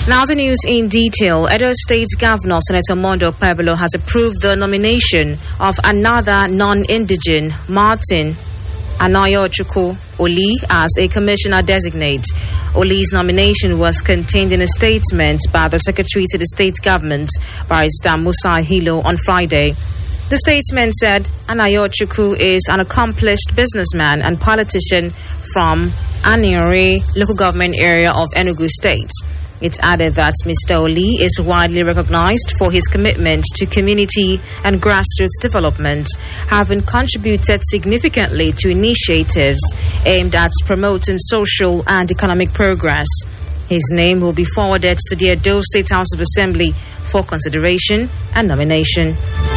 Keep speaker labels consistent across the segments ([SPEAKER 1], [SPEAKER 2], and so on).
[SPEAKER 1] Now the news in detail. Edo State Governor Senator Monday Okpebholo has approved the nomination of another non-indigen, Martin Anayochukwu Oli, as a commissioner designate. Oli's nomination was contained in a statement by the Secretary to the State Government, Barrister Musa Hilo, on Friday. The statement said Anayochukwu is an accomplished businessman and politician from Aniore local government area of Enugu State. It added that Mr. Oli is widely recognized for his commitment to community and grassroots development, having contributed significantly to initiatives aimed at promoting social and economic progress. His name will be forwarded to the Edo State House of Assembly for consideration and nomination.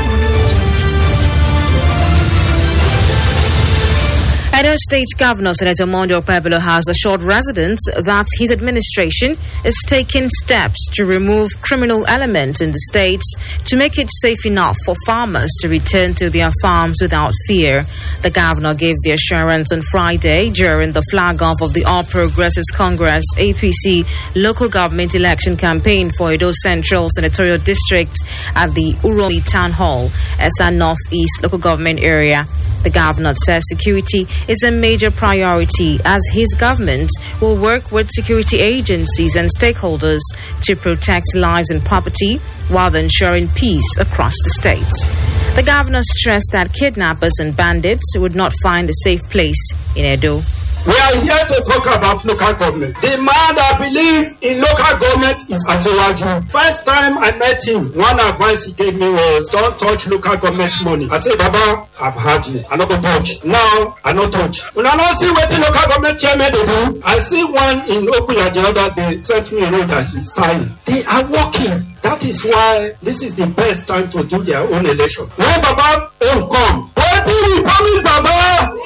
[SPEAKER 1] Edo State Governor Senator Monday Okpebholo has assured residents that his administration is taking steps to remove criminal elements in the state to make it safe enough for farmers to return to their farms without fear. The governor gave the assurance on Friday during the flag-off of the All Progressives Congress APC local government election campaign for Edo Central Senatorial District at the Uromi Town Hall, Esa Northeast local government area. The governor says security is a major priority as his government will work with security agencies and stakeholders to protect lives and property while ensuring peace across the state. The governor stressed that kidnappers and bandits would not find a safe place in Edo.
[SPEAKER 2] We are here to talk about local government. The man that believes in local government is Asiwaju. First time I met him, one advice he gave me was, don't touch local government money. I said, Baba, I've heard you. I'm not going to touch. Now, I not touch. When I don't see what the local government chairman they do, I see one in Okuya the other day sent me a note that he's time. They are working. That is why this is the best time to do their own election. When Baba will come, what do we promise, Baba?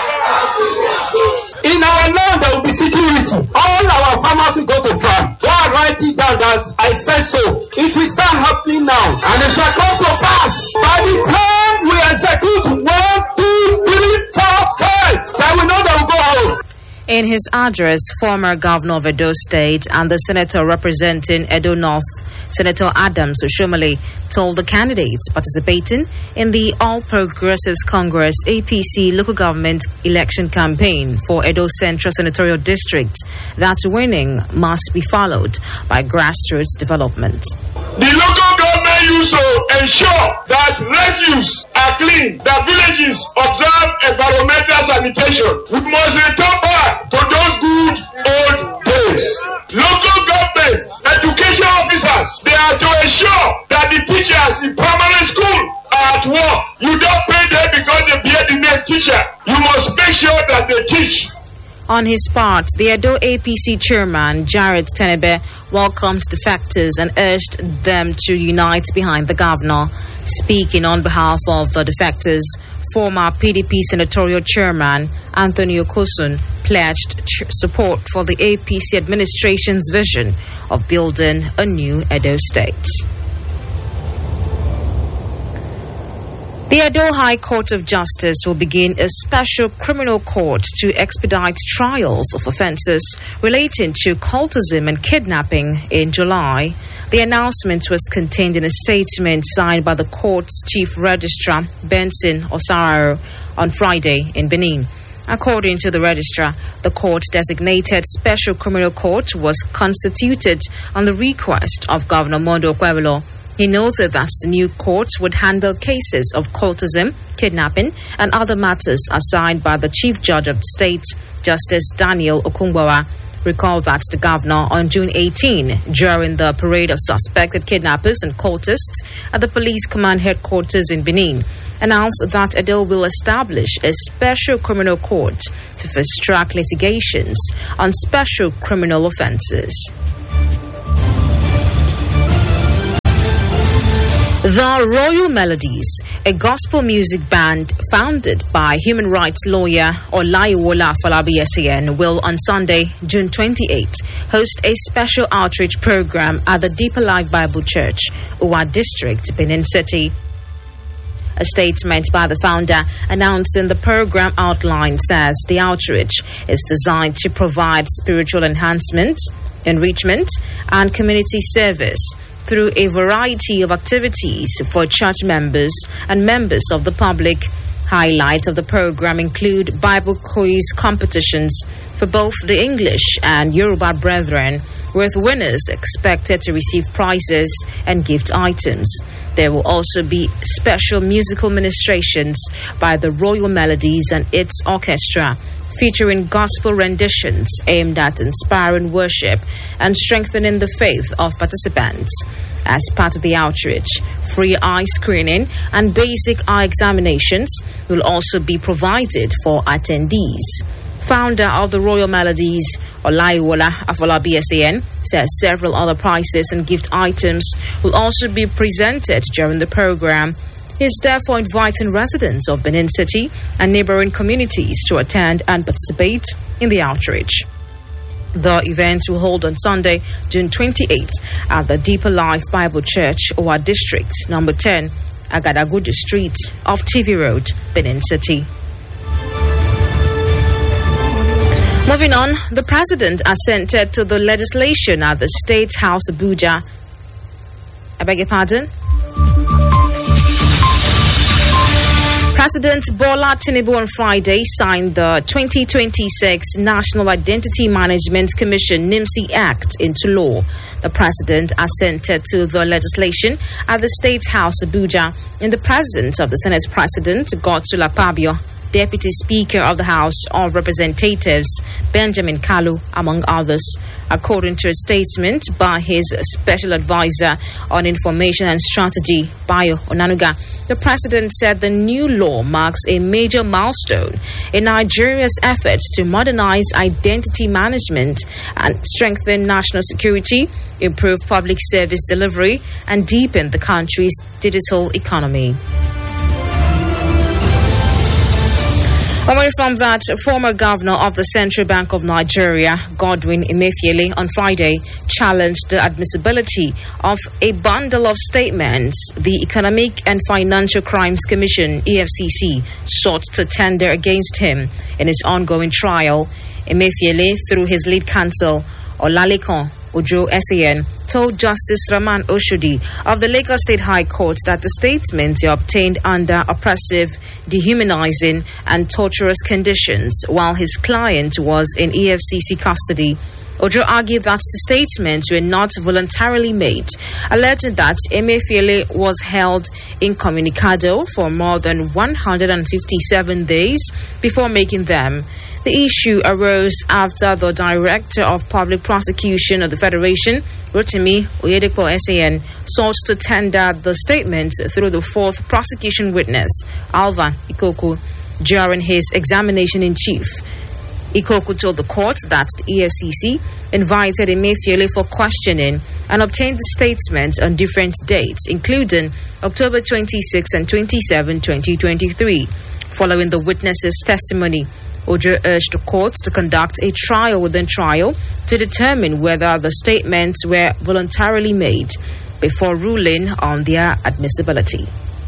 [SPEAKER 2] In our land, there will be security. All our farmers will go to farm. Go and write it down that I said so. It will start happening now. And it shall come to pass. By the time we execute 1, 2, 3, 4, 5, then we know they will go out.
[SPEAKER 1] In his address, former governor of Edo State and the senator representing Edo North, Senator Adams Oshomole, told the candidates participating in the All Progressives Congress APC local government election campaign for Edo Central Senatorial District that winning must be followed by grassroots development.
[SPEAKER 2] The local government used to ensure that refuse are clean, that villages observe environmental sanitation. We must return back to those good old days. Local government, education officers, they are to ensure that the teachers in primary school are at work. You don't pay them because they bear the name teacher. You must make sure that they teach.
[SPEAKER 1] On his part, the Edo APC chairman, Jared Tenebe, welcomed defectors and urged them to unite behind the governor. Speaking on behalf of the defectors, former PDP senatorial chairman Anthony Okosun pledged support for the APC administration's vision of building a new Edo state. The Edo High Court of Justice will begin a special criminal court to expedite trials of offences relating to cultism and kidnapping in July. The announcement was contained in a statement signed by the court's chief registrar, Benson Osaro, on Friday in Benin. According to the registrar, the court-designated special criminal court was constituted on the request of Governor Monday Okpebholo. He noted that the new court would handle cases of cultism, kidnapping, and other matters assigned by the Chief Judge of the State, Justice Daniel Okungbawa. Recall that the governor on June 18, during the parade of suspected kidnappers and cultists at the police command headquarters in Benin, announced that Edo will establish a special criminal court to fast-track litigations on special criminal offences. The Royal Melodies, a gospel music band founded by human rights lawyer Olaiwola Afolabi SAN, will on Sunday, June 28, host a special outreach program at the Deeper Life Bible Church, Uwa District, Benin City. A statement by the founder announcing the program outline says the outreach is designed to provide spiritual enhancement, enrichment, and community service through a variety of activities for church members and members of the public. Highlights of the program include Bible quiz competitions for both the English and Yoruba brethren, with winners expected to receive prizes and gift items. There will also be special musical ministrations by the Royal Melodies and its orchestra, featuring gospel renditions aimed at inspiring worship and strengthening the faith of participants. As part of the outreach, free eye screening and basic eye examinations will also be provided for attendees. Founder of the Royal Melodies, Olaiwola Afolabi SAN, says several other prizes and gift items will also be presented during the program. He is therefore inviting residents of Benin City and neighboring communities to attend and participate in the outreach. The event will hold on Sunday, June 28th at the Deeper Life Bible Church, Owa District, number 10, Agadagudu Street, off TV Road, Benin City. Moving on, the President assented to the legislation at the State House, Abuja. I beg your pardon? President Bola Tinubu on Friday signed the 2026 National Identity Management Commission NIMC Act into law. The President assented to the legislation at the State House, Abuja, in the presence of the Senate President Godswill Akpabio, Deputy Speaker of the House of Representatives Benjamin Kalu, among others. According to a statement by his Special Advisor on Information and Strategy, Bayo Onanuga, the President said the new law marks a major milestone in Nigeria's efforts to modernize identity management and strengthen national security, improve public service delivery, and deepen the country's digital economy. Away from that, former governor of the Central Bank of Nigeria, Godwin Emefiele, on Friday challenged the admissibility of a bundle of statements the Economic and Financial Crimes Commission, EFCC, sought to tender against him in his ongoing trial. Emefiele, through his lead counsel, Olalekan Ojo SAN, told Justice Raman Oshodi of the Lagos State High Court that the statements are obtained under oppressive, dehumanizing, and torturous conditions while his client was in EFCC custody. Ojo argued that the statements were not voluntarily made, alleging that Emefiele was held incommunicado for more than 157 days before making them. The issue arose after the Director of Public Prosecution of the Federation, Rotimi Oyedepo SAN, sought to tender the statement through the fourth prosecution witness, Alvan Ikoku, during his examination in chief. Ikoku told the court that the EFCC invited Emefiele for questioning and obtained the statements on different dates, including October 26 and 27, 2023. Following the witnesses' testimony, Ojo urged the court to conduct a trial within trial to determine whether the statements were voluntarily made before ruling on their admissibility.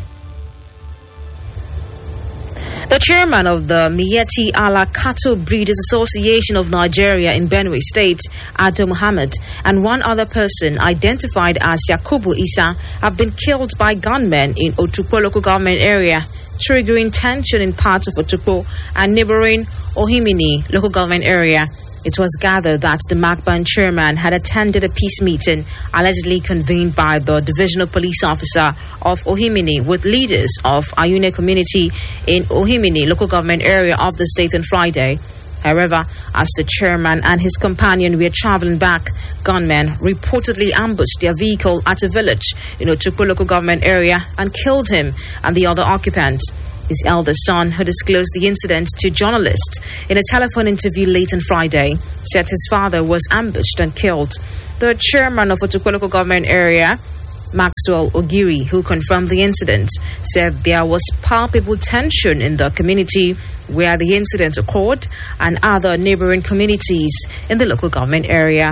[SPEAKER 1] The chairman of the Miyetti Allah Cattle Breeders Association of Nigeria in Benue State, Ado Muhammad, and one other person identified as Yakubu Isa have been killed by gunmen in Otukpo local government area, triggering tension in parts of Otukpo and neighboring Ohimini local government area. It was gathered that the Macban chairman had attended a peace meeting allegedly convened by the divisional police officer of Ohimini with leaders of Ayune community in Ohimini local government area of the state on Friday. However, as the chairman and his companion were traveling back, gunmen reportedly ambushed their vehicle at a village in Otukpo local government area and killed him and the other occupant. His eldest son, who disclosed the incident to journalists in a telephone interview late on Friday, said his father was ambushed and killed. The chairman of Otukpo local government area, Maxwell Ogiri, who confirmed the incident, said there was palpable tension in the community where the incident occurred and other neighboring communities in the local government area.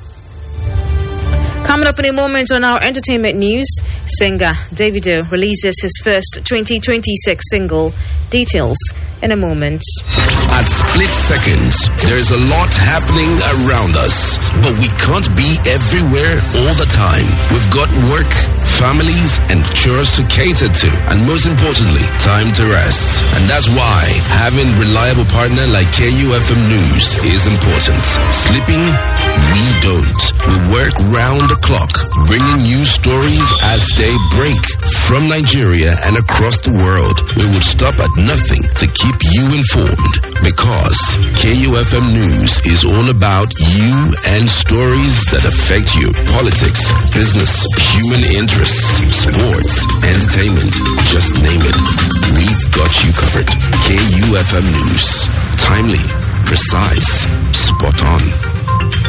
[SPEAKER 1] Coming up in a moment on our entertainment news, singer Davido releases his first 2026 single, Details. in a moment.
[SPEAKER 3] At split seconds, there's a lot happening around us, but we can't be everywhere all the time. We've got work, families, and chores to cater to, and most importantly, time to rest. And that's why having reliable partner like KUFM News is important. Sleeping? We don't. We work round the clock, bringing you stories as they break from Nigeria and across the world. We will stop at nothing to keep you informed, because KUFM News is all about you and stories that affect you. Politics, business, human interests, sports, entertainment, just name it. We've got you covered. KUFM News. Timely, precise, spot on.